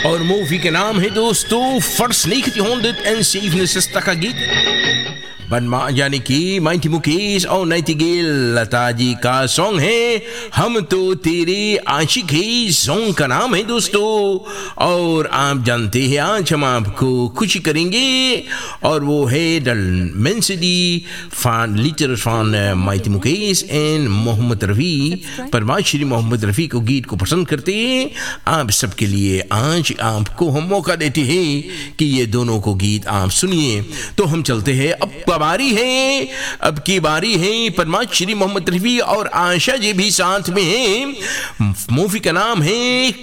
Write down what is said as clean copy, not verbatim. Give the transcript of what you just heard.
और मूवी का नाम है दोस्तों फर्स्ट 1971 का गीत बनमा यानी कि माइटी मुकेश और नाइटिंगेल लता जी का सॉन्ग है हम तो तेरे आशिक ही। सॉन्ग का नाम है दोस्तों। और आप जानते हैं आज हम आपको खुशी करेंगे और वो है the मेंसिडी fan little fan mighty Mukesh and Mohammad Rafi. परमाश्री Mohammad Rafi को गीत को पसंद करते हैं। आप सबके लिए आज आपको हम मौका देते हैं कि ये दोनों को गीत आप सुनिए। तो हम चलते हैं अब की बारी है परमाश्री मोहम्मद रफ़ी और आशा जी भी साथ में है। मूवी का नाम है